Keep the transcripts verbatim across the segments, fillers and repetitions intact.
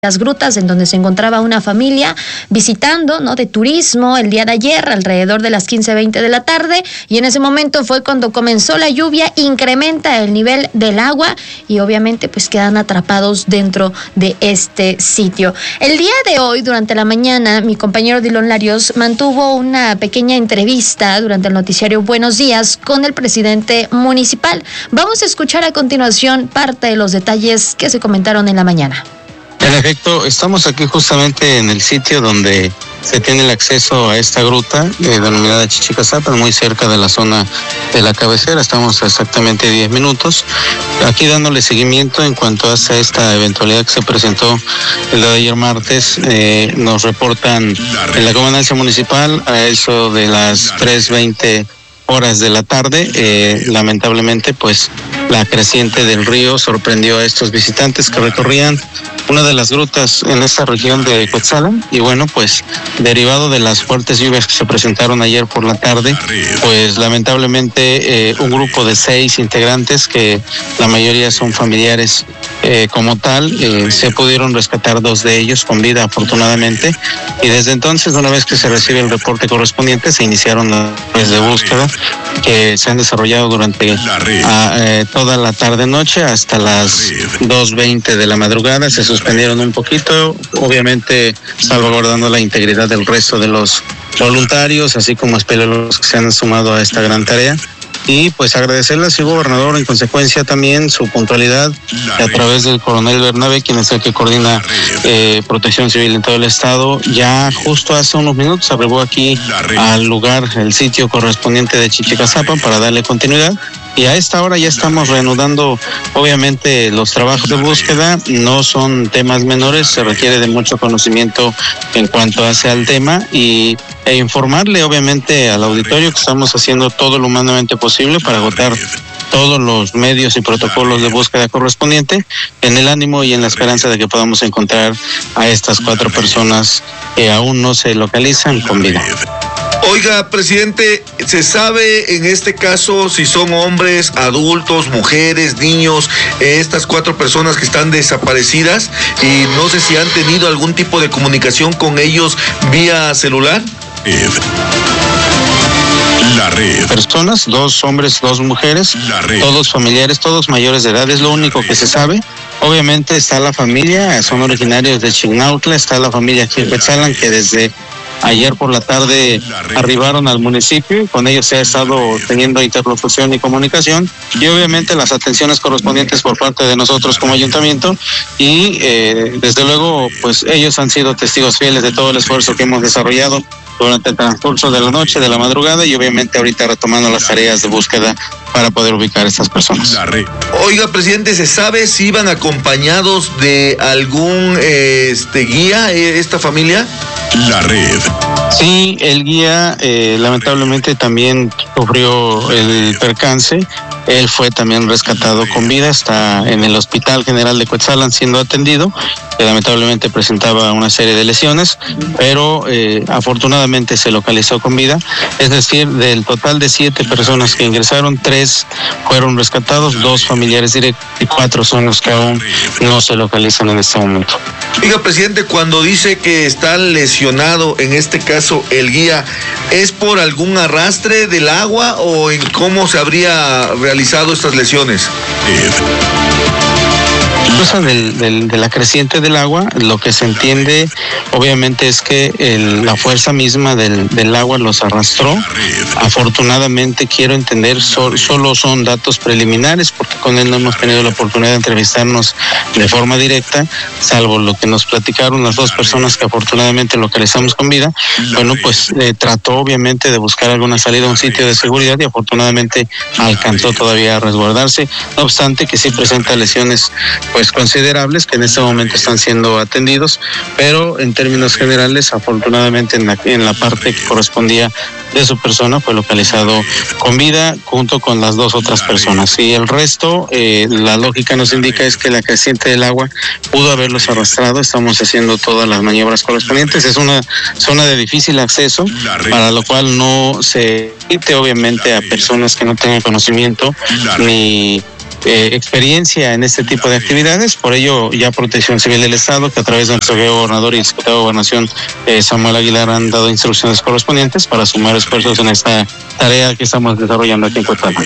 las grutas en donde se encontraba una familia visitando, ¿no?, de turismo el día de ayer alrededor de las quince veinte de la tarde, y en ese momento fue cuando comenzó la lluvia, incrementa el nivel del agua y obviamente pues quedan atrapados dentro de este sitio. El día de hoy, durante la mañana, mi compañero Dilon Larios mantuvo una pequeña entrevista durante el noticiario Buenos Días con el presidente municipal. Vamos a escuchar a continuación parte de los detalles que se comentaron en la mañana. En efecto, estamos aquí justamente en el sitio donde se tiene el acceso a esta gruta eh, denominada Chichicazapan, muy cerca de la zona de la cabecera. Estamos a exactamente diez minutos aquí dándole seguimiento en cuanto a esta eventualidad que se presentó el día de ayer martes. Eh, nos reportan en la comandancia municipal a eso de las tres veinte horas de la tarde. Eh, lamentablemente, pues la creciente del río sorprendió a estos visitantes que recorrían una de las grutas en esta región de Cuetzalan, y bueno, pues derivado de las fuertes lluvias que se presentaron ayer por la tarde, pues lamentablemente eh, un grupo de seis integrantes, que la mayoría son familiares eh, como tal, eh, se pudieron rescatar dos de ellos con vida afortunadamente, y desde entonces, una vez que se recibe el reporte correspondiente, se iniciaron las labores de búsqueda que se han desarrollado durante a, eh, toda la tarde-noche hasta las dos veinte de la madrugada. Se suspendieron un poquito, obviamente salvaguardando la integridad del resto de los voluntarios, así como espeleólogos que se han sumado a esta gran tarea. Y pues agradecerle al señor gobernador en consecuencia también su puntualidad, a través del coronel Bernabé, quien es el que coordina eh, protección civil en todo el estado. Ya justo hace unos minutos arribó aquí al lugar, el sitio correspondiente de Chichicazapan, para darle continuidad. Y a esta hora ya estamos reanudando, obviamente, los trabajos de búsqueda. No son temas menores, se requiere de mucho conocimiento en cuanto hace al tema, y e informarle, obviamente, al auditorio que estamos haciendo todo lo humanamente posible para agotar todos los medios y protocolos de búsqueda correspondiente, en el ánimo y en la esperanza de que podamos encontrar a estas cuatro personas que aún no se localizan con vida. Oiga, presidente, ¿se sabe en este caso si son hombres, adultos, mujeres, niños, eh, estas cuatro personas que están desaparecidas? Y no sé si han tenido algún tipo de comunicación con ellos vía celular. La red. Personas, dos hombres, dos mujeres, todos familiares, todos mayores de edad, es lo único que se sabe. Obviamente está la familia, son originarios de Chignautla, está la familia aquí en Cuetzalan, que desde ayer por la tarde arribaron al municipio, y con ellos se ha estado teniendo interlocución y comunicación, y obviamente las atenciones correspondientes por parte de nosotros como ayuntamiento, y eh, desde luego pues ellos han sido testigos fieles de todo el esfuerzo que hemos desarrollado durante el transcurso de la noche, de la madrugada, y obviamente ahorita retomando las tareas de búsqueda para poder ubicar a estas personas. Oiga, presidente, ¿se sabe si iban acompañados de algún eh, este guía eh, esta familia? La red. Sí, el guía eh, lamentablemente también sufrió el percance. Él fue también rescatado con vida, está en el Hospital General de Cuetzalan siendo atendido, que lamentablemente presentaba una serie de lesiones, pero eh, afortunadamente se localizó con vida. Es decir, del total de siete personas que ingresaron, tres fueron rescatados, dos familiares directos y cuatro son los que aún no se localizan en este momento. Oiga, presidente, cuando dice que está lesionado, en este caso el guía, ¿es por algún arrastre del agua o en cómo se habría realizado estas lesiones? Cosa del, del, de la creciente del agua, lo que se entiende obviamente es que el, la fuerza misma del, del agua los arrastró. Afortunadamente, quiero entender, so, solo son datos preliminares, porque con él no hemos tenido la oportunidad de entrevistarnos de forma directa, salvo lo que nos platicaron las dos personas que afortunadamente localizamos con vida. Bueno, pues eh, trató obviamente de buscar alguna salida a un sitio de seguridad, y afortunadamente alcanzó todavía a resguardarse, no obstante que sí presenta lesiones pues considerables, que en este momento están siendo atendidos, pero en términos generales, afortunadamente en la, en la parte que correspondía de su persona fue localizado con vida junto con las dos otras personas, y el resto, eh, la lógica nos indica es que la creciente del agua pudo haberlos arrastrado. Estamos haciendo todas las maniobras correspondientes. Es una zona de difícil acceso, para lo cual no se permite obviamente a personas que no tengan conocimiento ni eh, experiencia en este tipo de actividades. Por ello, ya Protección Civil del Estado, que a través de nuestro gobernador y el secretario de Gobernación, eh, Samuel Aguilar, han dado instrucciones correspondientes para sumar esfuerzos en esta tarea que estamos desarrollando aquí en Cuetzalan.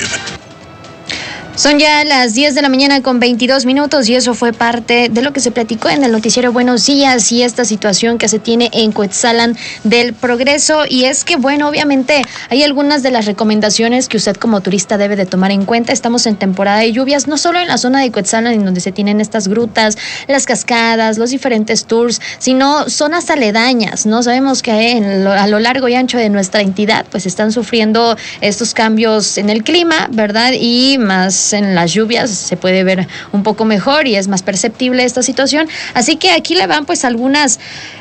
Son ya las diez de la mañana con veintidós minutos y eso fue parte de lo que se platicó en el noticiero Buenos Días y esta situación que se tiene en Cuetzalan del Progreso. Y es que, bueno, obviamente hay algunas de las recomendaciones que usted como turista debe de tomar en cuenta. Estamos en temporada de lluvias, no solo en la zona de Cuetzalan, en donde se tienen estas grutas, las cascadas, los diferentes tours, sino zonas aledañas, ¿no? Sabemos que en lo, a lo largo y ancho de nuestra entidad, pues están sufriendo estos cambios en el clima, ¿verdad? Y más en las lluvias se puede ver un poco mejor y es más perceptible esta situación. Así que aquí le van pues algunas,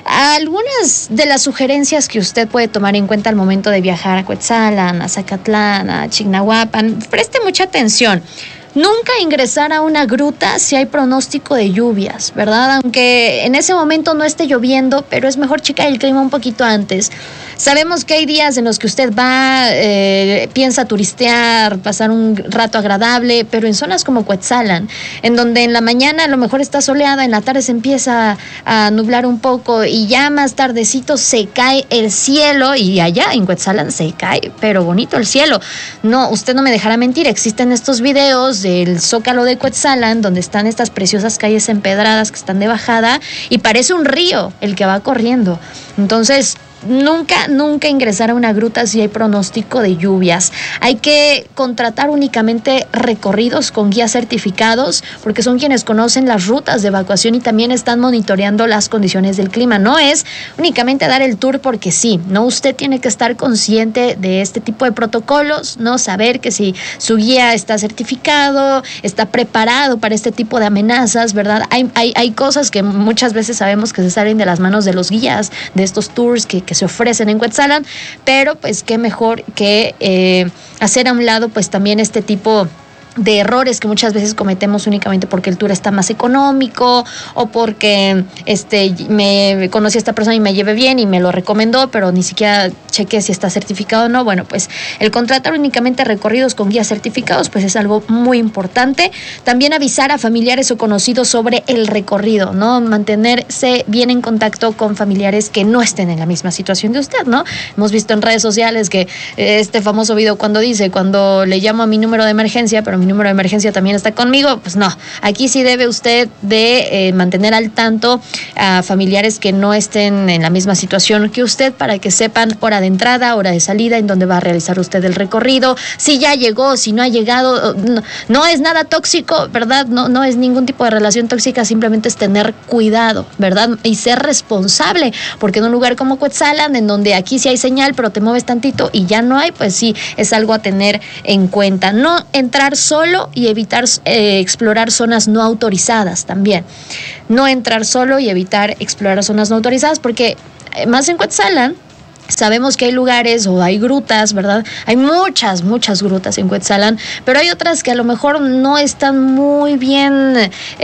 algunas de las sugerencias que usted puede tomar en cuenta al momento de viajar a Cuetzalan, a Zacatlán, a Chignahuapan. Preste mucha atención. Nunca ingresar a una gruta si hay pronóstico de lluvias, ¿verdad? Aunque en ese momento no esté lloviendo, pero es mejor checar el clima un poquito antes. Sabemos que hay días en los que usted va, eh, piensa turistear, pasar un rato agradable, pero en zonas como Cuetzalan, en donde en la mañana a lo mejor está soleada, en la tarde se empieza a nublar un poco y ya más tardecito se cae el cielo y allá en Cuetzalan se cae, pero bonito el cielo. No, usted no me dejará mentir, existen estos videos del Zócalo de Cuetzalan, donde están estas preciosas calles empedradas que están de bajada y parece un río el que va corriendo. Entonces, nunca, nunca ingresar a una gruta si hay pronóstico de lluvias. Hay que contratar únicamente recorridos con guías certificados, porque son quienes conocen las rutas de evacuación y también están monitoreando las condiciones del clima. No es únicamente dar el tour porque sí, no, usted tiene que estar consciente de este tipo de protocolos, no saber que si su guía está certificado, está preparado para este tipo de amenazas, ¿verdad? Hay, hay, hay cosas que muchas veces sabemos que se salen de las manos de los guías de estos tours que, que se ofrecen en Cuetzalan, pero pues qué mejor que eh, hacer a un lado pues también este tipo de errores que muchas veces cometemos únicamente porque el tour está más económico o porque este me conocí a esta persona y me llevé bien y me lo recomendó, pero ni siquiera chequé si está certificado o no. Bueno, pues el contratar únicamente recorridos con guías certificados pues es algo muy importante. También avisar a familiares o conocidos sobre el recorrido, ¿no? Mantenerse bien en contacto con familiares que no estén en la misma situación de usted, ¿no? Hemos visto en redes sociales que este famoso video cuando dice, cuando le llamo a mi número de emergencia, pero mi número de emergencia también está conmigo, pues no, aquí sí debe usted de eh, mantener al tanto a familiares que no estén en la misma situación que usted para que sepan hora de entrada, hora de salida, en dónde va a realizar usted el recorrido, si ya llegó, si no ha llegado, no, no es nada tóxico, ¿verdad? No, no es ningún tipo de relación tóxica, simplemente es tener cuidado, ¿verdad? Y ser responsable, porque en un lugar como Cuetzalan, en donde aquí sí hay señal, pero te mueves tantito y ya no hay, pues sí, es algo a tener en cuenta. No entrar solo solo y evitar eh, explorar zonas no autorizadas también. No entrar solo y evitar explorar zonas no autorizadas porque eh, más en Cuetzalan sabemos que hay lugares o hay grutas, ¿verdad? Hay muchas, muchas grutas en Cuetzalan, pero hay otras que a lo mejor no están muy bien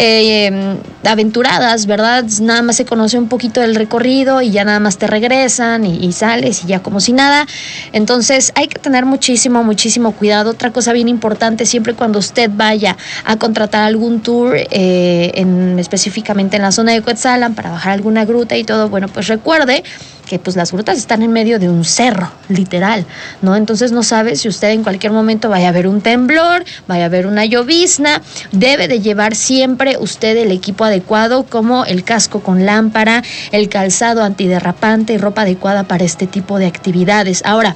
eh, aventuradas, ¿verdad? Nada más se conoce un poquito del recorrido y ya nada más te regresan y, y sales y ya como si nada. Entonces hay que tener muchísimo, muchísimo cuidado. Otra cosa bien importante, siempre cuando usted vaya a contratar algún tour, eh, en, específicamente en la zona de Cuetzalan, para bajar alguna gruta y todo, bueno, pues recuerde que pues las grutas están en medio de un cerro, literal, ¿no? Entonces no sabe si usted en cualquier momento vaya a haber un temblor, vaya a haber una llovizna. Debe de llevar siempre usted el equipo adecuado, como el casco con lámpara, el calzado antiderrapante y ropa adecuada para este tipo de actividades. Ahora,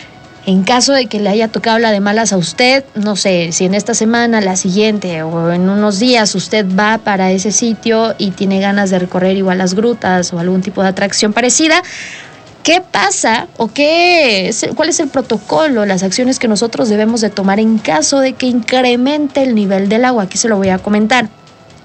en caso de que le haya tocado la de malas a usted, no sé, si en esta semana, la siguiente o en unos días usted va para ese sitio y tiene ganas de recorrer igual las grutas o algún tipo de atracción parecida, ¿qué pasa o qué es, cuál es el protocolo, las acciones que nosotros debemos de tomar en caso de que incremente el nivel del agua? Aquí se lo voy a comentar.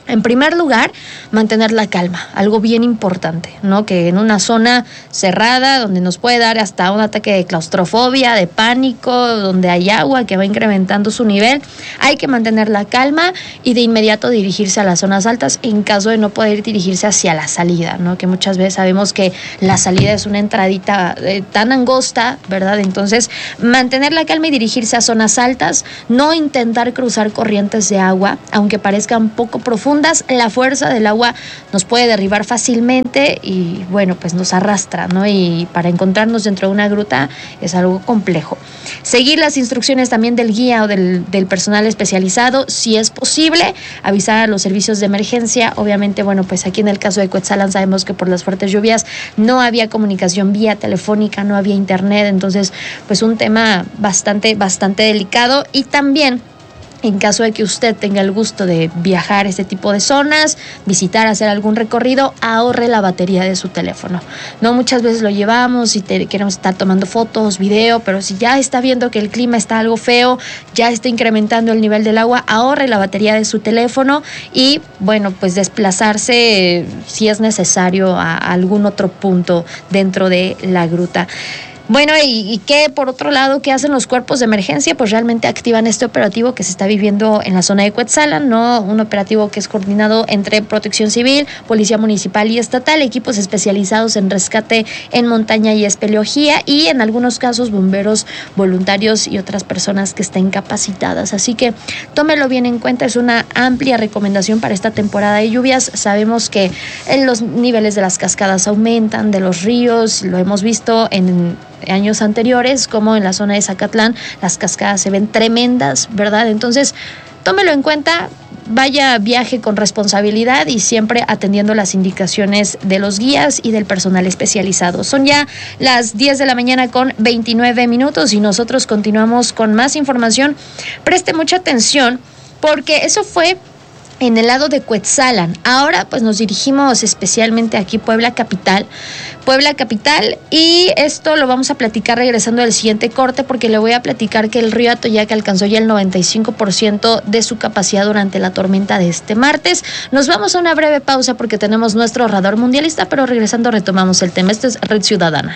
En primer lugar, mantener la calma, algo bien importante, ¿no? Que en una zona cerrada, donde nos puede dar hasta un ataque de claustrofobia, de pánico, donde hay agua que va incrementando su nivel, hay que mantener la calma y de inmediato dirigirse a las zonas altas en caso de no poder dirigirse hacia la salida, ¿no? Que muchas veces sabemos que la salida es una entradita eh, tan angosta, ¿verdad? Entonces, mantener la calma y dirigirse a zonas altas, no intentar cruzar corrientes de agua, aunque parezcan poco profundas. La fuerza del agua nos puede derribar fácilmente y bueno, pues nos arrastra, ¿no? Y para encontrarnos dentro de una gruta es algo complejo. Seguir las instrucciones también del guía o del, del personal especializado, si es posible, avisar a los servicios de emergencia. Obviamente, bueno, pues aquí en el caso de Cuetzalan sabemos que por las fuertes lluvias no había comunicación vía telefónica, no había internet, entonces pues un tema bastante, bastante delicado. Y también, en caso de que usted tenga el gusto de viajar a este tipo de zonas, visitar, hacer algún recorrido, ahorre la batería de su teléfono. No muchas veces lo llevamos y te, queremos estar tomando fotos, video, pero si ya está viendo que el clima está algo feo, ya está incrementando el nivel del agua, ahorre la batería de su teléfono y, bueno, pues desplazarse si es necesario a, a algún otro punto dentro de la gruta. Bueno, ¿y, y qué, por otro lado, qué hacen los cuerpos de emergencia? Pues realmente activan este operativo que se está viviendo en la zona de Cuetzalan, ¿no? Un operativo que es coordinado entre Protección Civil, Policía Municipal y Estatal, equipos especializados en rescate en montaña y espeleología y en algunos casos bomberos voluntarios y otras personas que estén capacitadas. Así que tómelo bien en cuenta, es una amplia recomendación para esta temporada de lluvias. Sabemos que en los niveles de las cascadas aumentan, de los ríos, lo hemos visto en años anteriores, como en la zona de Zacatlán, las cascadas se ven tremendas, ¿verdad? Entonces, tómelo en cuenta, vaya, viaje con responsabilidad y siempre atendiendo las indicaciones de los guías y del personal especializado. Son ya las diez de la mañana con veintinueve minutos y nosotros continuamos con más información. Preste mucha atención porque eso fue en el lado de Cuetzalan. Ahora pues nos dirigimos especialmente aquí Puebla Capital, Puebla Capital y esto lo vamos a platicar regresando al siguiente corte porque le voy a platicar que el río Atoyac alcanzó ya el noventa y cinco por ciento de su capacidad durante la tormenta de este martes. Nos vamos a una breve pausa porque tenemos nuestro radar mundialista, pero regresando retomamos el tema. Esto es Red Ciudadana.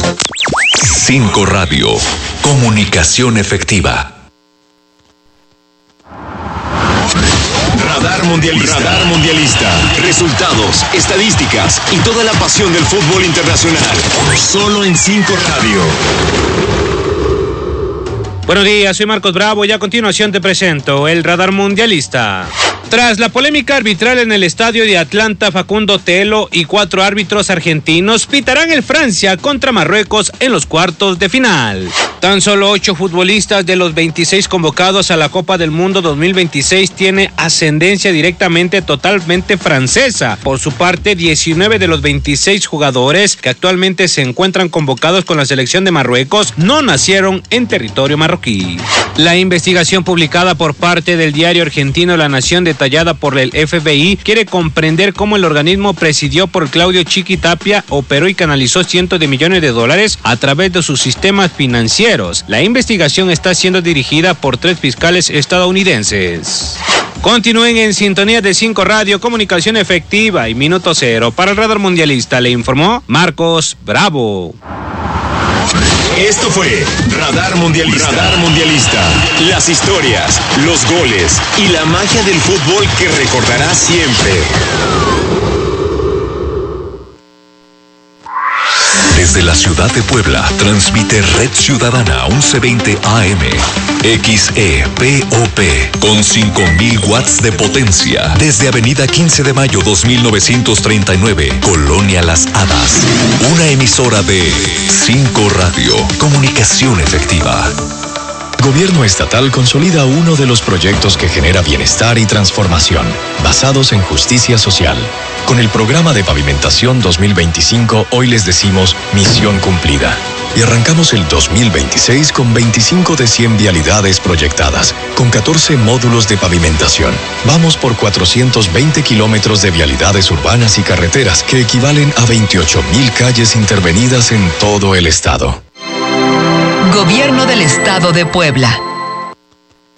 cinco Radio, comunicación efectiva. Radar Mundialista. Radar Mundialista. Resultados, estadísticas y toda la pasión del fútbol internacional. Solo en cinco Radio. Buenos días, soy Marcos Bravo y a continuación te presento el Radar Mundialista. Tras la polémica arbitral en el estadio de Atlanta, Facundo Telo y cuatro árbitros argentinos pitarán el Francia contra Marruecos en los cuartos de final. Tan solo ocho futbolistas de los veintiséis convocados a la Copa del Mundo dos mil veintiséis tienen ascendencia directamente totalmente francesa. Por su parte, diecinueve de los veintiséis jugadores que actualmente se encuentran convocados con la selección de Marruecos no nacieron en territorio marroquí. La investigación publicada por parte del diario argentino La Nación, detallada por el F B I, quiere comprender cómo el organismo presidido por Claudio Chiqui Tapia operó y canalizó cientos de millones de dólares a través de sus sistemas financieros. La investigación está siendo dirigida por tres fiscales estadounidenses. Continúen en sintonía de cinco Radio, comunicación efectiva y minuto cero. Para el Radar Mundialista le informó Marcos Bravo. Esto fue Radar Mundialista. Radar Mundialista. Las historias, los goles y la magia del fútbol que recordarás siempre. Desde la ciudad de Puebla, transmite Red Ciudadana once veinte A M, X E P O P, con cinco mil watts de potencia. Desde Avenida quince de mayo dos mil novecientos treinta y nueve, Colonia Las Hadas. Una emisora de cinco Radio, comunicación efectiva. Gobierno estatal consolida uno de los proyectos que genera bienestar y transformación, basados en justicia social. Con el programa de pavimentación dos mil veinticinco, hoy les decimos misión cumplida. Y arrancamos el dos mil veintiséis con veinticinco de cien vialidades proyectadas, con catorce módulos de pavimentación. Vamos por cuatrocientos veinte kilómetros de vialidades urbanas y carreteras, que equivalen a veintiocho mil calles intervenidas en todo el estado. Gobierno del Estado de Puebla.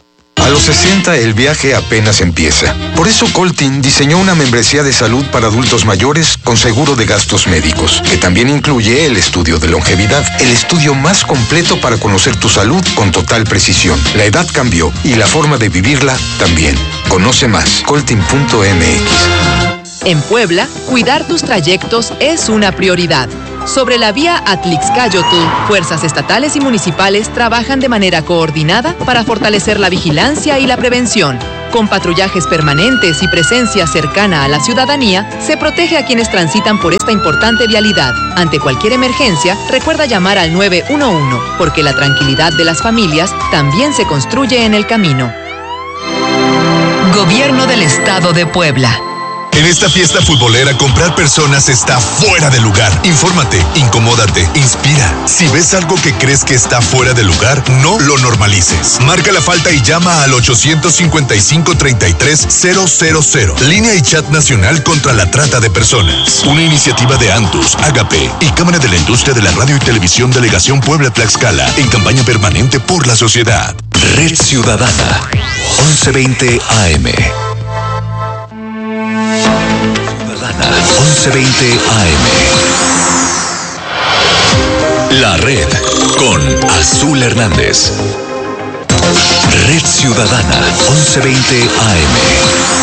A los sesenta el viaje apenas empieza. Por eso Coltin diseñó una membresía de salud para adultos mayores con seguro de gastos médicos, que también incluye el estudio de longevidad, el estudio más completo para conocer tu salud con total precisión. La edad cambió y la forma de vivirla también. Conoce más, coltin punto m x. En Puebla, cuidar tus trayectos es una prioridad. Sobre la vía Atlixcáyotl, fuerzas estatales y municipales trabajan de manera coordinada para fortalecer la vigilancia y la prevención. Con patrullajes permanentes y presencia cercana a la ciudadanía, se protege a quienes transitan por esta importante vialidad. Ante cualquier emergencia, recuerda llamar al nueve uno uno, porque la tranquilidad de las familias también se construye en el camino. Gobierno del Estado de Puebla. En esta fiesta futbolera, comprar personas está fuera de lugar. Infórmate, incomódate, inspira. Si ves algo que crees que está fuera de lugar, no lo normalices. Marca la falta y llama al ochocientos cincuenta y cinco, treinta y tres, cero cero cero. Línea y chat nacional contra la trata de personas. Una iniciativa de Antus, Agape y Cámara de la Industria de la Radio y Televisión Delegación Puebla-Tlaxcala en campaña permanente por la sociedad. Red Ciudadana, once veinte A M. once veinte A M. La Red con Azul Hernández. Red Ciudadana, once veinte A M.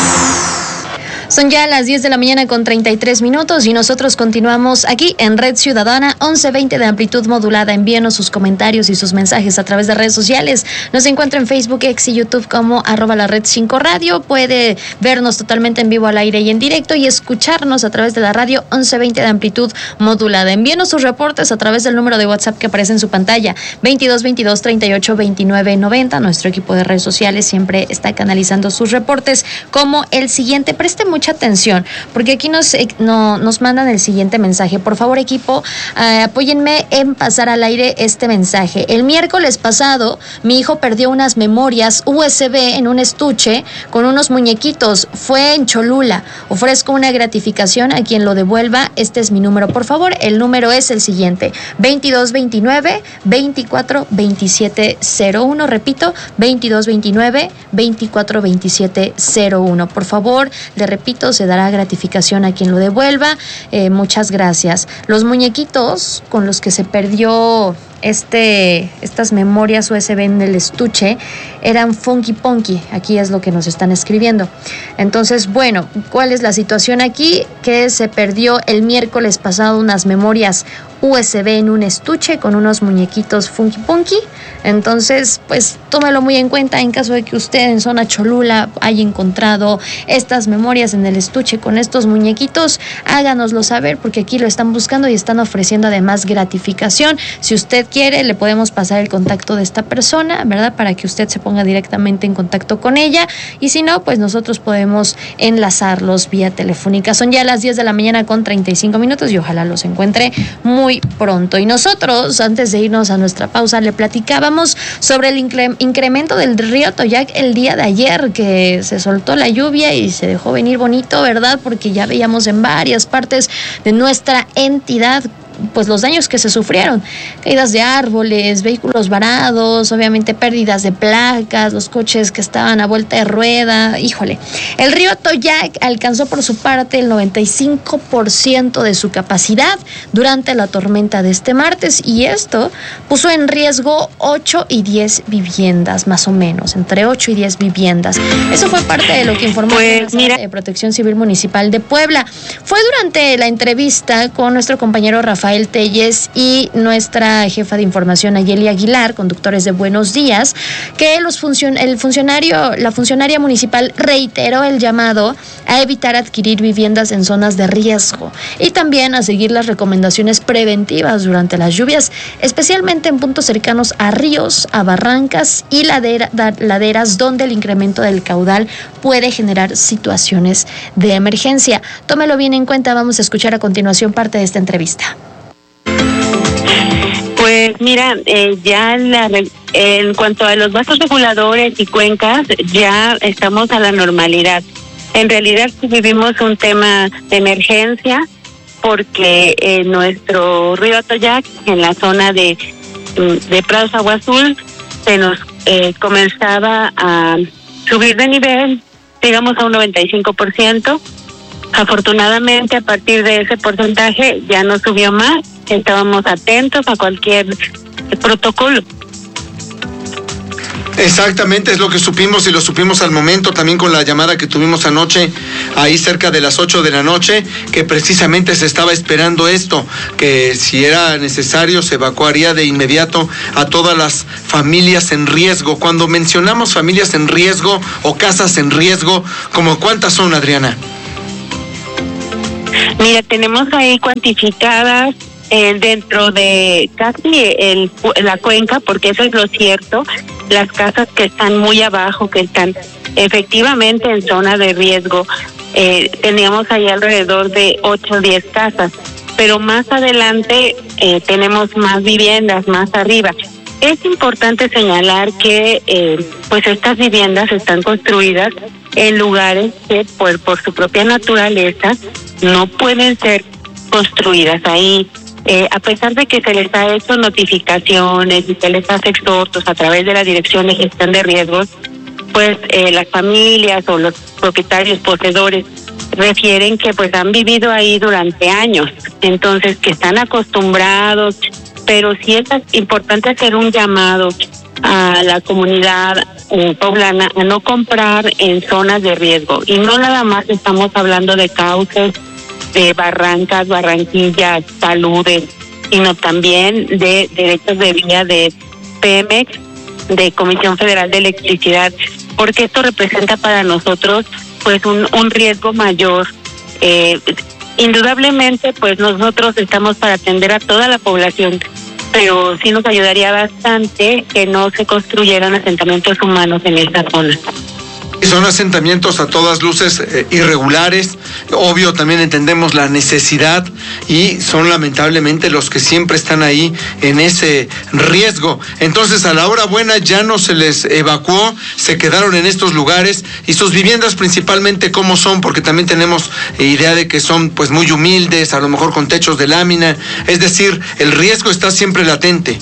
Son ya las diez de la mañana con treinta y tres minutos y nosotros continuamos aquí en Red Ciudadana once veinte de amplitud modulada. Envíenos sus comentarios y sus mensajes a través de redes sociales. Nos encuentra en Facebook, X y YouTube como arroba la red cinco radio. Puede vernos totalmente en vivo al aire y en directo y escucharnos a través de la radio once veinte de amplitud modulada. Envíenos sus reportes a través del número de WhatsApp que aparece en su pantalla, veintidós veintidós, treinta y ocho, veintinueve, noventa. Nuestro equipo de redes sociales siempre está canalizando sus reportes como el siguiente. Preste mucha atención, porque aquí nos, eh, no, nos mandan el siguiente mensaje. Por favor, equipo, eh, apóyenme en pasar al aire este mensaje. El miércoles pasado, mi hijo perdió unas memorias U S B en un estuche con unos muñequitos. Fue en Cholula. Ofrezco una gratificación a quien lo devuelva. Este es mi número. Por favor, el número es el siguiente: veintidós veintinueve, veinticuatro veintisiete cero uno. Repito, veintidós veintinueve, veinticuatro veintisiete cero uno. Por favor, le repito, se dará gratificación a quien lo devuelva. Eh, muchas gracias. Los muñequitos con los que se perdió este, estas memorias U S B en el estuche eran Funky Punky. Aquí es lo que nos están escribiendo. Entonces, bueno, ¿cuál es la situación aquí? Que se perdió el miércoles pasado unas memorias U S B en un estuche con unos muñequitos Funky Punky. Entonces, pues tómelo muy en cuenta en caso de que usted en zona Cholula haya encontrado estas memorias en el estuche con estos muñequitos. Háganoslo saber, porque aquí lo están buscando y están ofreciendo además gratificación. Si usted quiere, le podemos pasar el contacto de esta persona, ¿verdad? Para que usted se ponga directamente en contacto con ella. Y si no, pues nosotros podemos enlazarlos vía telefónica. Son ya las diez de la mañana con treinta y cinco minutos y ojalá los encuentre muy pronto. Y nosotros, antes de irnos a nuestra pausa, le platicábamos sobre el incre- incremento del río Toyac el día de ayer, que se soltó la lluvia y se dejó venir bonito, ¿verdad? Porque ya veíamos en varias partes de nuestra entidad pues los daños que se sufrieron, caídas de árboles, vehículos varados, obviamente pérdidas de placas, los coches que estaban a vuelta de rueda. Híjole, el río Toyac alcanzó por su parte el noventa y cinco por ciento de su capacidad durante la tormenta de este martes, y esto puso en riesgo ocho y diez viviendas, más o menos, entre ocho y diez viviendas. Eso fue parte de lo que informó pues, la Secretaría de Protección Civil Municipal de Puebla. Fue durante la entrevista con nuestro compañero Rafael Rafael Telles y nuestra jefa de información Ayeli Aguilar, conductores de Buenos Días, que los funcion- el funcionario, la funcionaria municipal reiteró el llamado a evitar adquirir viviendas en zonas de riesgo y también a seguir las recomendaciones preventivas durante las lluvias, especialmente en puntos cercanos a ríos, a barrancas y ladera, laderas donde el incremento del caudal puede generar situaciones de emergencia. Tómelo bien en cuenta. Vamos a escuchar a continuación parte de esta entrevista. Pues mira, eh, ya la, en cuanto a los vasos reguladores y cuencas, ya estamos a la normalidad. En realidad vivimos un tema de emergencia porque eh, nuestro río Toyac, en la zona de, de Prados Agua Azul, se nos eh, comenzaba a subir de nivel, digamos a un noventa y cinco por ciento. Afortunadamente, a partir de ese porcentaje ya no subió más. Estábamos atentos a cualquier protocolo. Exactamente, es lo que supimos y lo supimos al momento también con la llamada que tuvimos anoche, ahí cerca de las ocho de la noche, que precisamente se estaba esperando esto, que si era necesario se evacuaría de inmediato a todas las familias en riesgo. Cuando mencionamos familias en riesgo o casas en riesgo, ¿cómo cuántas son, Adriana? Mira, tenemos ahí cuantificadas eh, dentro de casi el, la cuenca, porque eso es lo cierto, las casas que están muy abajo, que están efectivamente en zona de riesgo, eh, teníamos ahí alrededor de ocho o diez casas, pero más adelante eh, tenemos más viviendas, más arriba. Es importante señalar que eh, pues estas viviendas están construidas en lugares que por, por su propia naturaleza no pueden ser construidas ahí. Eh, a pesar de que se les ha hecho notificaciones y se les hace exhortos a través de la Dirección de Gestión de Riesgos, pues eh, las familias o los propietarios poseedores refieren que pues han vivido ahí durante años, entonces que están acostumbrados, pero sí es importante hacer un llamado a la comunidad eh, poblana a no comprar en zonas de riesgo. Y no nada más estamos hablando de cauces, de barrancas, barranquillas, taludes, sino también de derechos de vía de Pemex, de Comisión Federal de Electricidad, porque esto representa para nosotros pues un, un riesgo mayor. Eh, indudablemente pues nosotros estamos para atender a toda la población, pero sí nos ayudaría bastante que no se construyeran asentamientos humanos en esta zona. Son asentamientos a todas luces eh, irregulares, obvio también entendemos la necesidad y son lamentablemente los que siempre están ahí en ese riesgo. Entonces a la hora buena ya no se les evacuó, se quedaron en estos lugares y sus viviendas principalmente cómo son, porque también tenemos idea de que son pues muy humildes, a lo mejor con techos de lámina, es decir, el riesgo está siempre latente.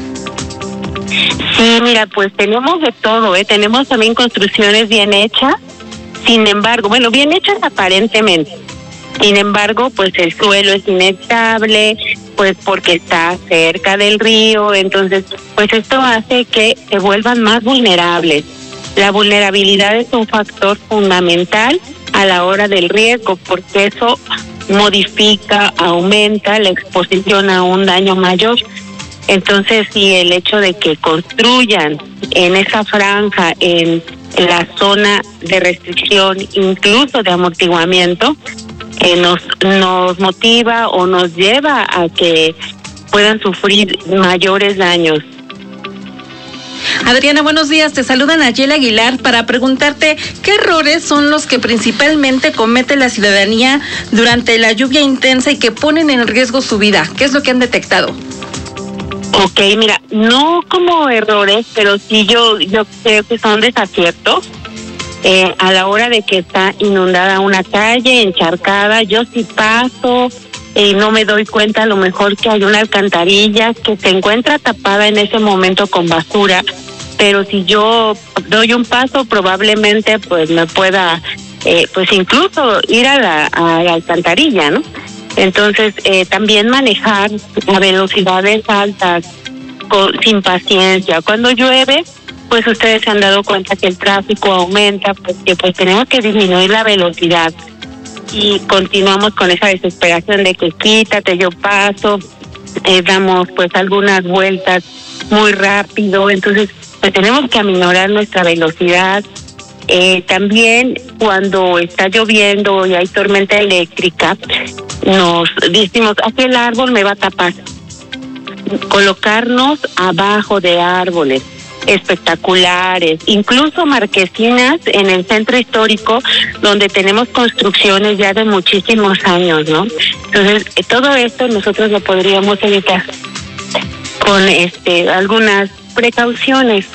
Sí, mira, pues tenemos de todo, ¿eh? Tenemos también construcciones bien hechas, sin embargo, bueno, bien hechas aparentemente, sin embargo, pues el suelo es inestable, pues porque está cerca del río, entonces, pues esto hace que se vuelvan más vulnerables. La vulnerabilidad es un factor fundamental a la hora del riesgo, porque eso modifica, aumenta la exposición a un daño mayor. Entonces, sí, el hecho de que construyan en esa franja, en, en la zona de restricción, incluso de amortiguamiento, eh, nos, nos motiva o nos lleva a que puedan sufrir mayores daños. Adriana, buenos días. Te saluda Nayeli Aguilar para preguntarte qué errores son los que principalmente comete la ciudadanía durante la lluvia intensa y que ponen en riesgo su vida. ¿Qué es lo que han detectado? Ok, mira, no como errores, pero sí yo yo creo que son desaciertos. Eh, a la hora de que está inundada una calle, encharcada, yo sí paso y eh, no me doy cuenta a lo mejor que hay una alcantarilla que se encuentra tapada en ese momento con basura, pero si yo doy un paso probablemente pues me pueda, eh, pues incluso ir a la, a la alcantarilla, ¿no? Entonces, eh, también manejar a velocidades altas, con, sin paciencia. Cuando llueve, pues ustedes se han dado cuenta que el tráfico aumenta, porque pues tenemos que disminuir la velocidad. Y continuamos con esa desesperación de que quítate, yo paso, eh, damos pues algunas vueltas muy rápido. Entonces, pues tenemos que aminorar nuestra velocidad. Eh, también cuando está lloviendo y hay tormenta eléctrica, nos decimos, aquel árbol me va a tapar. Colocarnos abajo de árboles espectaculares, incluso marquesinas en el centro histórico donde tenemos construcciones ya de muchísimos años, ¿no? Entonces, eh, todo esto nosotros lo podríamos evitar con este algunas precauciones.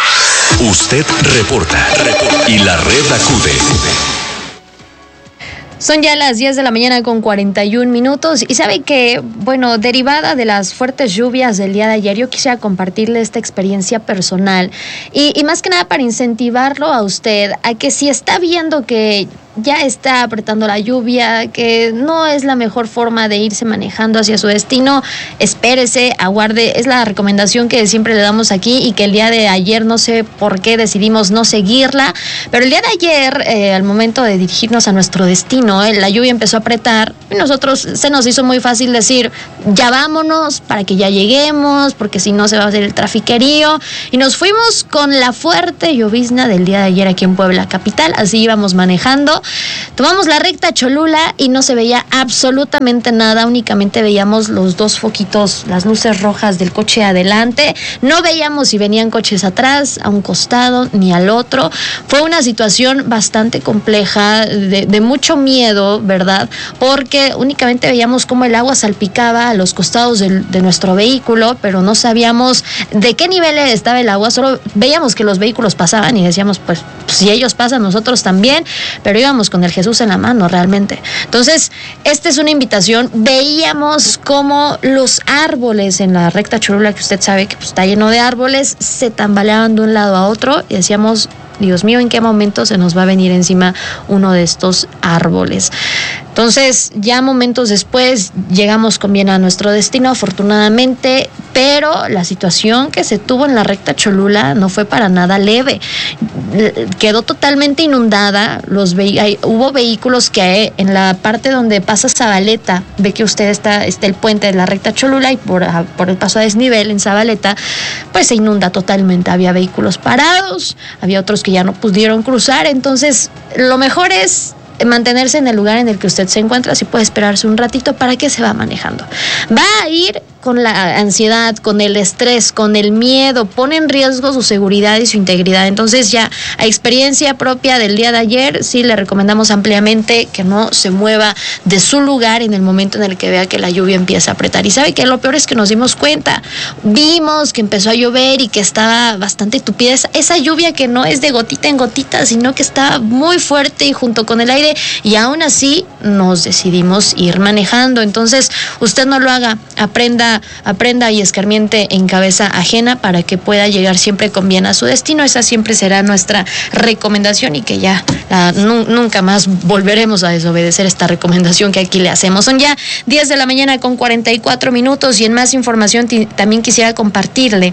Usted reporta, reporta y la red acude. Son ya las diez de la mañana con cuarenta y un minutos y sabe que, bueno, derivada de las fuertes lluvias del día de ayer, yo quisiera compartirle esta experiencia personal y, y más que nada para incentivarlo a usted a que si está viendo que ya está apretando la lluvia, que no es la mejor forma de irse manejando hacia su destino, espérese, aguarde. Es la recomendación que siempre le damos aquí y que el día de ayer no sé por qué decidimos no seguirla, pero el día de ayer, eh, al momento de dirigirnos a nuestro destino, eh, la lluvia empezó a apretar y nosotros se nos hizo muy fácil decir, ya vámonos para que ya lleguemos, porque si no se va a hacer el trafiquerío, y nos fuimos con la fuerte llovizna del día de ayer aquí en Puebla capital. Así íbamos manejando. Tomamos la recta Cholula y no se veía absolutamente nada, únicamente veíamos los dos foquitos, las luces rojas del coche adelante, no veíamos si venían coches atrás, a un costado, ni al otro. Fue una situación bastante compleja, de, de mucho miedo, ¿verdad? Porque únicamente veíamos cómo el agua salpicaba a los costados de, de nuestro vehículo, pero no sabíamos de qué nivel estaba el agua, solo veíamos que los vehículos pasaban y decíamos, pues, si ellos pasan, nosotros también, pero íbamos con el Jesús en la mano realmente. Entonces, esta es una invitación. Veíamos cómo los árboles en la recta Cholula, que usted sabe que pues, está lleno de árboles, se tambaleaban de un lado a otro y decíamos, Dios mío, ¿en qué momento se nos va a venir encima uno de estos árboles? Entonces, ya momentos después llegamos con bien a nuestro destino, afortunadamente, pero la situación que se tuvo en la recta Cholula no fue para nada leve. Quedó totalmente inundada. Los ve- hay, hubo vehículos que en la parte donde pasa Zabaleta, ve que usted está, está el puente de la recta Cholula y por, por el paso a desnivel en Zabaleta, pues se inunda totalmente. Había vehículos parados, había otros que ya no pudieron cruzar. Entonces, lo mejor es mantenerse en el lugar en el que usted se encuentra. Si puede esperarse un ratito, ¿para qué se va manejando? Va a ir con la ansiedad, con el estrés, con el miedo, pone en riesgo su seguridad y su integridad. Entonces, ya a experiencia propia del día de ayer, sí le recomendamos ampliamente que no se mueva de su lugar en el momento en el que vea que la lluvia empieza a apretar. Y sabe que lo peor es que nos dimos cuenta, vimos que empezó a llover y que estaba bastante tupida esa, esa lluvia que no es de gotita en gotita, sino que está muy fuerte y junto con el aire, y aún así nos decidimos ir manejando. Entonces, usted no lo haga, aprenda aprenda y escarmiente en cabeza ajena para que pueda llegar siempre con bien a su destino. Esa siempre será nuestra recomendación y que ya la, nu- nunca más volveremos a desobedecer esta recomendación que aquí le hacemos. Son ya diez de la mañana con cuarenta y cuatro minutos y en más información t- también quisiera compartirle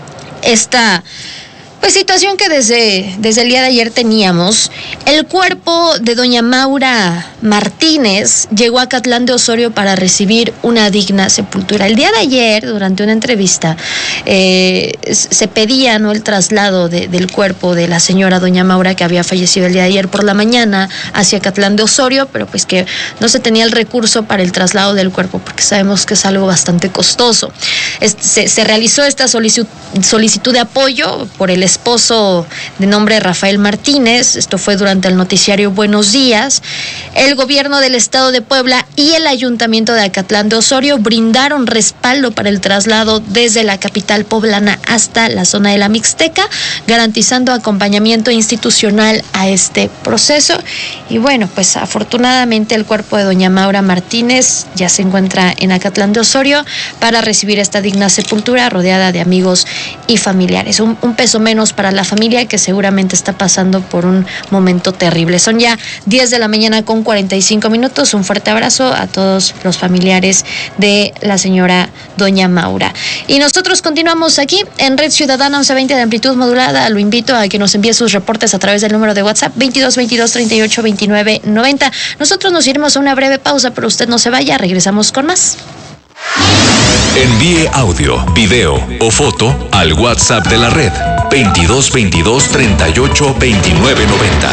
esta Pues situación que desde, desde el día de ayer teníamos. El cuerpo de doña Maura Martínez llegó a Acatlán de Osorio para recibir una digna sepultura. El día de ayer, durante una entrevista, eh, se pedía, ¿no?, el traslado de, del cuerpo de la señora doña Maura, que había fallecido el día de ayer por la mañana, hacia Acatlán de Osorio, pero pues que no se tenía el recurso para el traslado del cuerpo, porque sabemos que es algo bastante costoso. Este, se, se realizó esta solicitud, solicitud de apoyo por el esposo de nombre Rafael Martínez. Esto fue durante el noticiario Buenos Días. El gobierno del estado de Puebla y el ayuntamiento de Acatlán de Osorio brindaron respaldo para el traslado desde la capital poblana hasta la zona de la Mixteca, garantizando acompañamiento institucional a este proceso. Y bueno, pues afortunadamente el cuerpo de doña Maura Martínez ya se encuentra en Acatlán de Osorio para recibir esta digna sepultura rodeada de amigos y familiares. Un, un peso menos para la familia que seguramente está pasando por un momento terrible. Son ya diez de la mañana con cuarenta y cinco minutos. Un fuerte abrazo a todos los familiares de la señora doña Maura. Y nosotros continuamos aquí en Red Ciudadana once veinte de amplitud modulada. Lo invito a que nos envíe sus reportes a través del número de WhatsApp veintidós veintidós treinta y ocho veintinueve noventa. Nosotros nos iremos a una breve pausa, pero usted no se vaya, regresamos con más. Envíe audio, video o foto al WhatsApp de la red veintidós veintidós treinta y ocho veintinueve noventa.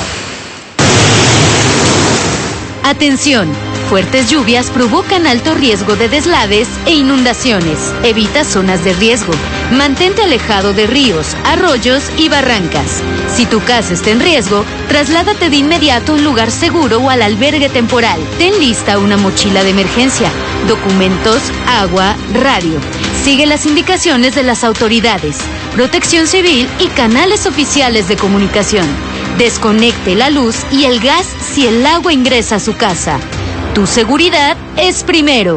Atención, fuertes lluvias provocan alto riesgo de deslaves e inundaciones. Evita zonas de riesgo. Mantente alejado de ríos, arroyos y barrancas. Si tu casa está en riesgo, trasládate de inmediato a un lugar seguro o al albergue temporal. Ten lista una mochila de emergencia, documentos, agua, radio. Sigue las indicaciones de las autoridades, Protección Civil y canales oficiales de comunicación. Desconecte la luz y el gas si el agua ingresa a su casa. Tu seguridad es primero.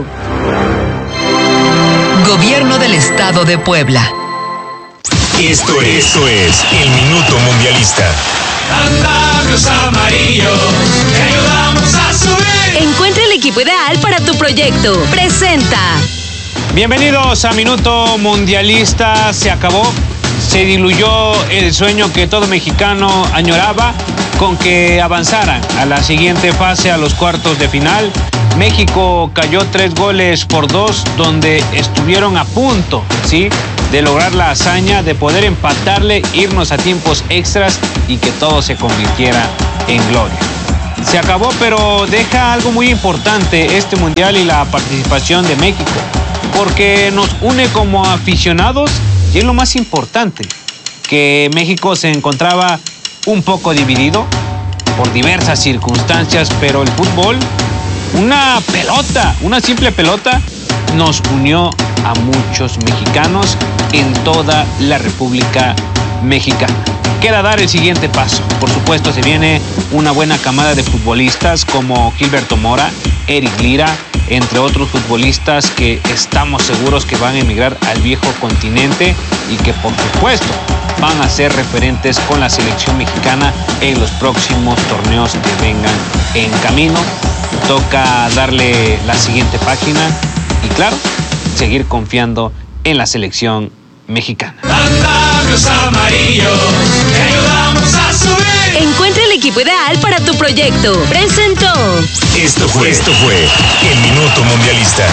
Gobierno del Estado de Puebla. Esto es, esto es el Minuto Mundialista. Cantabrios amarillos, te ayudamos a subir. Encuentra el equipo ideal para tu proyecto. Presenta. Bienvenidos a Minuto Mundialista. Se acabó, se diluyó el sueño que todo mexicano añoraba con que avanzaran a la siguiente fase, a los cuartos de final. México cayó tres goles por dos, donde estuvieron a punto, ¿sí?, de lograr la hazaña de poder empatarle, irnos a tiempos extras y que todo se convirtiera en gloria. Se acabó, pero deja algo muy importante este mundial y la participación de México, porque nos une como aficionados y es lo más importante, que México se encontraba un poco dividido por diversas circunstancias, pero el fútbol, una pelota, una simple pelota, nos unió a muchos mexicanos en toda la República Mexicana. Queda dar el siguiente paso. Por supuesto, se viene una buena camada de futbolistas como Gilberto Mora, Eric Lira, entre otros futbolistas que estamos seguros que van a emigrar al viejo continente y que, por supuesto, van a ser referentes con la selección mexicana en los próximos torneos que vengan en camino. Toca darle la siguiente página y, claro, seguir confiando en la selección mexicana. Cantabrios amarillos, te ayudamos a subir. Encuentra el equipo ideal para tu proyecto. Presentó. Esto fue, esto fue el Minuto Mundialista.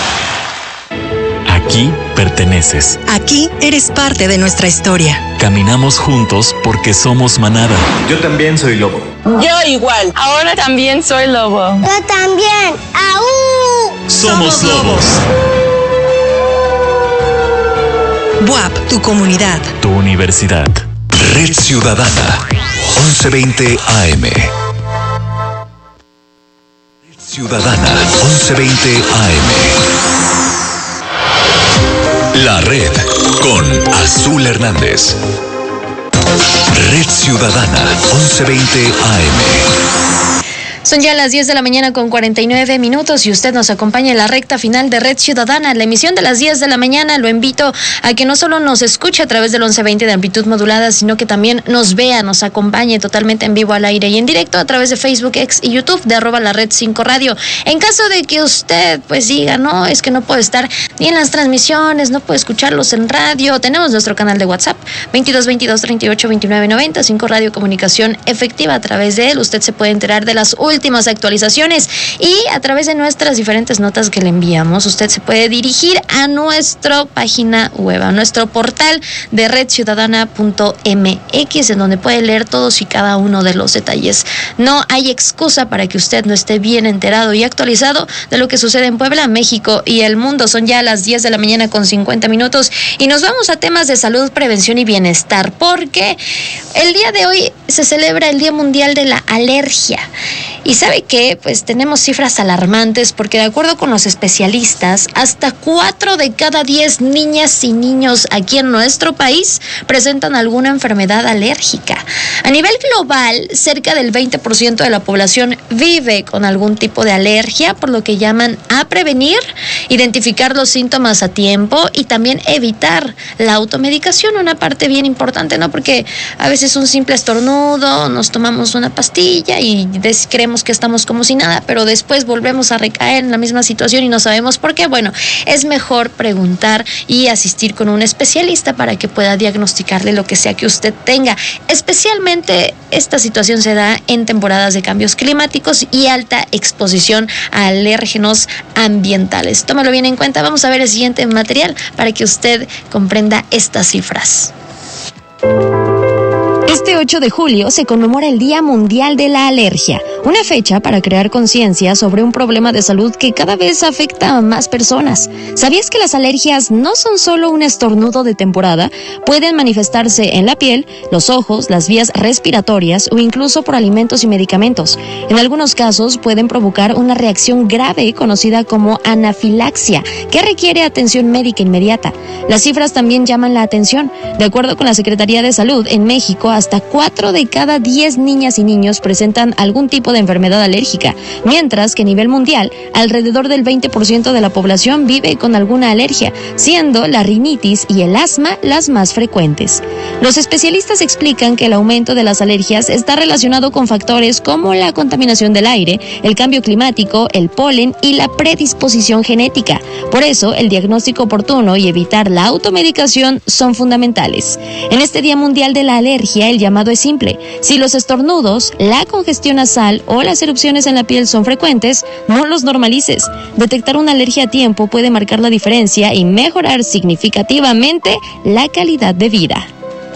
Aquí perteneces. Aquí eres parte de nuestra historia. Caminamos juntos porque somos manada. Yo también soy lobo. Yo igual. Ahora también soy lobo. Yo también. ¡Aú! Somos, somos lobos. B U A P, tu comunidad. Tu universidad. Red Ciudadana, once veinte A M. Red Ciudadana, once veinte A M. La Red con Azul Hernández. Red Ciudadana, once veinte A M. Son ya las diez de la mañana con cuarenta y nueve minutos y usted nos acompaña en la recta final de Red Ciudadana. La emisión de las diez de la mañana lo invito a que no solo nos escuche a través del once veinte de amplitud modulada, sino que también nos vea, nos acompañe totalmente en vivo, al aire y en directo a través de Facebook, X y YouTube de arroba la Red cinco Radio. En caso de que usted pues diga, no, es que no puedo estar ni en las transmisiones, no puedo escucharlos en radio, tenemos nuestro canal de WhatsApp veintidós veintidós treinta y ocho veintinueve noventa, cinco Radio Comunicación Efectiva. A través de él usted se puede enterar de las últimas últimas actualizaciones y a través de nuestras diferentes notas que le enviamos, usted se puede dirigir a nuestra página web, a nuestro portal de red ciudadana punto m x, en donde puede leer todos y cada uno de los detalles. No hay excusa para que usted no esté bien enterado y actualizado de lo que sucede en Puebla, México y el mundo. Son ya las diez de la mañana con cincuenta minutos y nos vamos a temas de salud, prevención y bienestar, porque el día de hoy se celebra el Día Mundial de la Alergia. Y sabe que pues tenemos cifras alarmantes, porque de acuerdo con los especialistas, hasta cuatro de cada diez niñas y niños aquí en nuestro país presentan alguna enfermedad alérgica. A nivel global, cerca del veinte por ciento de la población vive con algún tipo de alergia, por lo que llaman a prevenir, identificar los síntomas a tiempo y también evitar la automedicación, una parte bien importante, ¿no? Porque a veces un simple estornudo, nos tomamos una pastilla y des- creemos que estamos como si nada, pero después volvemos a recaer en la misma situación y no sabemos por qué. Bueno, es mejor preguntar y asistir con un especialista para que pueda diagnosticarle lo que sea que usted tenga. Especialmente esta situación se da en temporadas de cambios climáticos y alta exposición a alérgenos ambientales. Tómalo bien en cuenta. Vamos a ver el siguiente material para que usted comprenda estas cifras. Este ocho de julio se conmemora el Día Mundial de la Alergia, una fecha para crear conciencia sobre un problema de salud que cada vez afecta a más personas. ¿Sabías que las alergias no son solo un estornudo de temporada? Pueden manifestarse en la piel, los ojos, las vías respiratorias o incluso por alimentos y medicamentos. En algunos casos pueden provocar una reacción grave conocida como anafilaxia, que requiere atención médica inmediata. Las cifras también llaman la atención. De acuerdo con la Secretaría de Salud, en México, hasta hasta cuatro de cada diez niñas y niños presentan algún tipo de enfermedad alérgica, mientras que a nivel mundial, alrededor del veinte por ciento de la población vive con alguna alergia, siendo la rinitis y el asma las más frecuentes. Los especialistas explican que el aumento de las alergias está relacionado con factores como la contaminación del aire, el cambio climático, el polen y la predisposición genética. Por eso, el diagnóstico oportuno y evitar la automedicación son fundamentales. En este Día Mundial de la Alergia, el llamado es simple. Si los estornudos, la congestión nasal o las erupciones en la piel son frecuentes, no los normalices. Detectar una alergia a tiempo puede marcar la diferencia y mejorar significativamente la calidad de vida.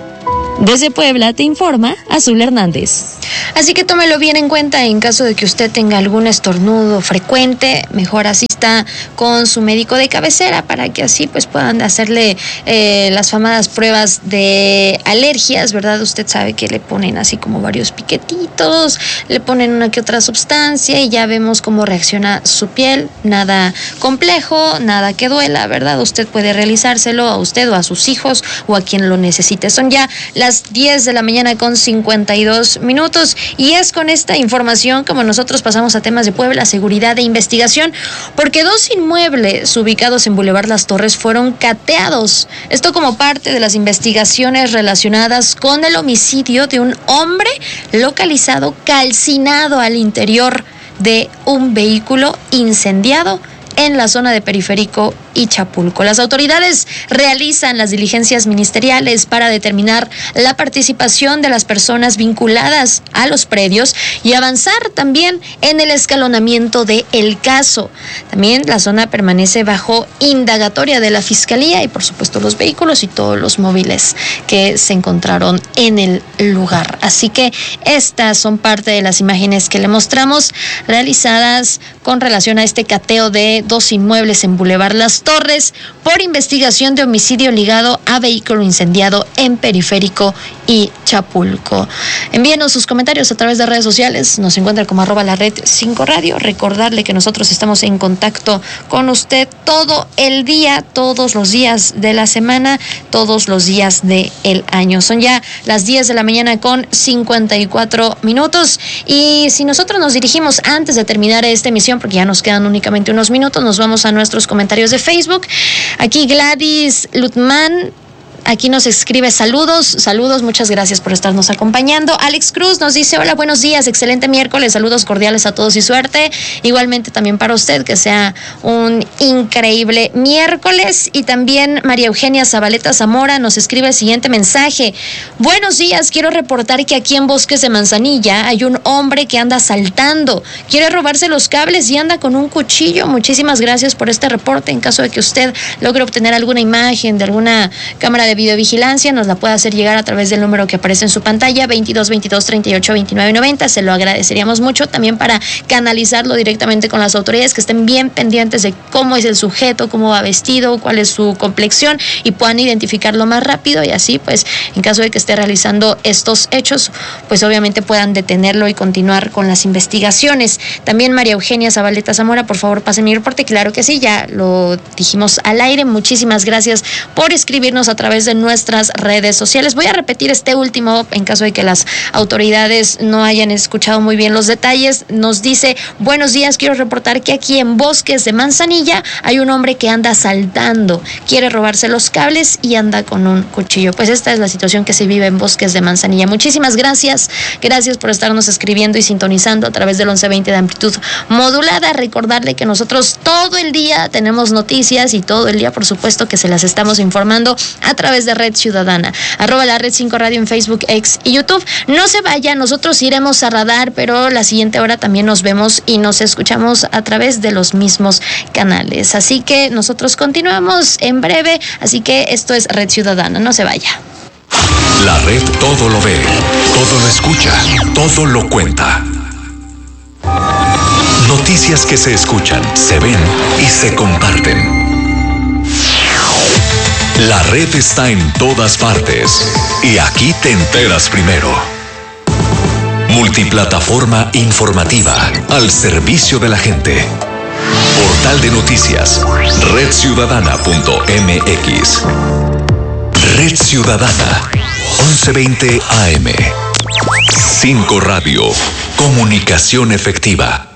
Desde Puebla te informa Azul Hernández. Así que tómelo bien en cuenta en caso de que usted tenga algún estornudo frecuente, mejor asista con su médico de cabecera para que así pues puedan hacerle eh, las famosas pruebas de alergias, ¿verdad? Usted sabe que le ponen así como varios piquetitos, le ponen una que otra sustancia y ya vemos cómo reacciona su piel. Nada complejo, nada que duela, ¿verdad? Usted puede realizárselo a usted o a sus hijos o a quien lo necesite. Son ya las diez de la mañana con cincuenta y dos minutos y es con esta información como nosotros pasamos a temas de Puebla, seguridad e investigación, porque dos inmuebles ubicados en Boulevard Las Torres fueron cateados. Esto como parte de las investigaciones relacionadas con el homicidio de un hombre localizado calcinado al interior de un vehículo incendiado en la zona de Periférico y Chapulco. Las autoridades realizan las diligencias ministeriales para determinar la participación de las personas vinculadas a los predios y avanzar también en el escalonamiento del caso. También la zona permanece bajo indagatoria de la Fiscalía y por supuesto los vehículos y todos los móviles que se encontraron en el lugar. Así que estas son parte de las imágenes que le mostramos realizadas con relación a este cateo de dos inmuebles en Boulevard Las Torres por investigación de homicidio ligado a vehículo incendiado en Periférico y Chapulco. Envíenos sus comentarios a través de redes sociales, nos encuentra como arroba la red cinco radio. Recordarle que nosotros estamos en contacto con usted todo el día, todos los días de la semana, todos los días del año. Son ya las diez de la mañana con cincuenta y cuatro minutos y si nosotros nos dirigimos antes de terminar esta emisión, porque ya nos quedan únicamente unos minutos, nos vamos a nuestros comentarios de Facebook. Aquí Gladys Lutman, aquí nos escribe saludos, saludos, muchas gracias por estarnos acompañando. Alex Cruz nos dice, hola, buenos días, excelente miércoles, saludos cordiales a todos y suerte. Igualmente también para usted, que sea un increíble miércoles. Y también María Eugenia Zabaleta Zamora nos escribe el siguiente mensaje. Buenos días, quiero reportar que aquí en Bosques de Manzanilla hay un hombre que anda asaltando, quiere robarse los cables y anda con un cuchillo. Muchísimas gracias por este reporte. En caso de que usted logre obtener alguna imagen de alguna cámara de videovigilancia, nos la puede hacer llegar a través del número que aparece en su pantalla, veintidós veintidós treinta y ocho veintinueve noventa. Se lo agradeceríamos mucho también para canalizarlo directamente con las autoridades, que estén bien pendientes de cómo es el sujeto, cómo va vestido, cuál es su complexión y puedan identificarlo más rápido y así pues en caso de que esté realizando estos hechos pues obviamente puedan detenerlo y continuar con las investigaciones. También María Eugenia Zabaleta Zamora, por favor pase mi reporte. Claro que sí, ya lo dijimos al aire. Muchísimas gracias por escribirnos a través de nuestras redes sociales. Voy a repetir este último en caso de que las autoridades no hayan escuchado muy bien los detalles. Nos dice, buenos días, quiero reportar que aquí en Bosques de Manzanilla hay un hombre que anda asaltando, quiere robarse los cables y anda con un cuchillo. Pues esta es la situación que se vive en Bosques de Manzanilla. Muchísimas gracias, gracias por estarnos escribiendo y sintonizando a través del once veinte de amplitud modulada. Recordarle que nosotros todo el día tenemos noticias y todo el día por supuesto que se las estamos informando a través de Red Ciudadana, arroba la red cinco radio en Facebook, X y YouTube. No se vaya, nosotros iremos a Radar, pero la siguiente hora también nos vemos y nos escuchamos a través de los mismos canales. Así que nosotros continuamos en breve, así que esto es Red Ciudadana, no se vaya. La red todo lo ve, todo lo escucha, todo lo cuenta. Noticias que se escuchan, se ven y se comparten. La red está en todas partes y aquí te enteras primero. Multiplataforma informativa al servicio de la gente. Portal de noticias, red ciudadana punto m x. Red Ciudadana. once veinte A M. cinco Radio. Comunicación efectiva.